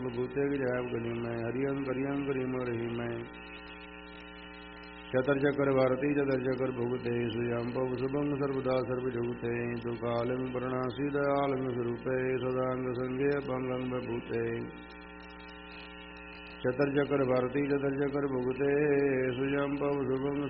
भूते गिराव गली में हरियं करियं रही मैं चतर चकर भारती चतर चकर भुगते सुयाम पव शुभंग सर्वदा सर्वजुगते दुकालं प्रणासी दयालं स्वरूपे सदांग संगे भंगं भूते चतर चकर भारती चतर चकर भुगते सुयाम पव शुभंग